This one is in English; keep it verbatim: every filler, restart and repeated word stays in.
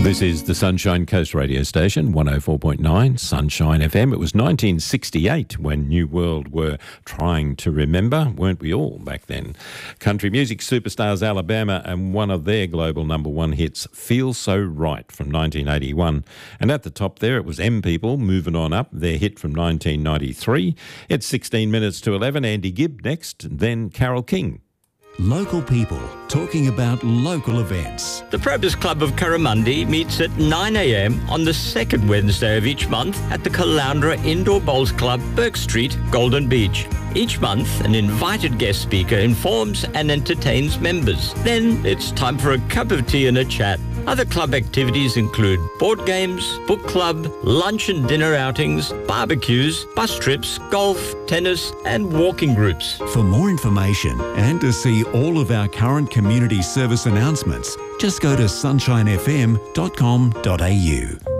This is the Sunshine Coast radio station, one oh four point nine Sunshine F M. It was nineteen sixty-eight when New World were trying to remember, weren't we all back then? Country music superstars Alabama and one of their global number one hits, Feel So Right, from nineteen eighty-one. And at the top there it was M People, Moving On Up, their hit from nineteen ninety-three. It's sixteen minutes to eleven, Andy Gibb next, then Carole King. Local people talking about local events. The Probus Club of Curramundi meets at nine a m on the second Wednesday of each month at the Caloundra Indoor Bowls Club, Burke Street, Golden Beach. Each month, an invited guest speaker informs and entertains members. Then it's time for a cup of tea and a chat. Other club activities include board games, book club, lunch and dinner outings, barbecues, bus trips, golf, tennis and walking groups. For more information and to see all of our current community service announcements, just go to sunshine f m dot com dot a u.